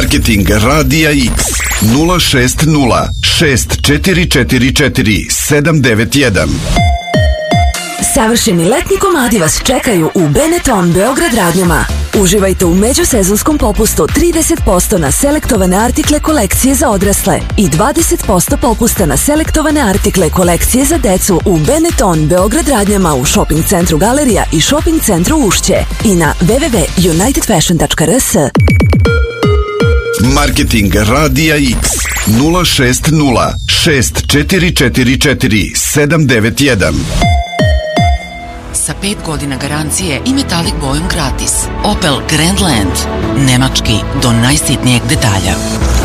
Marketing Radija X 060 6444 791. Savršeni letnji komadi vas čekaju u Benetton Beograd radnjama. Uživajte u međusezonskom popustu 30% na selektovane artikle kolekcije za odrasle i 20% popusta na selektovane artikle kolekcije za decu u Benetton Beograd radnjama u shopping centru Galerija i shopping centru Ušće i na www.unitedfashion.rs. Marketing Radija X 060 6444 791. Sa 5 godina garancije i metalik bojom gratis. Opel Grandland. Nemački do najsitnijeg detalja.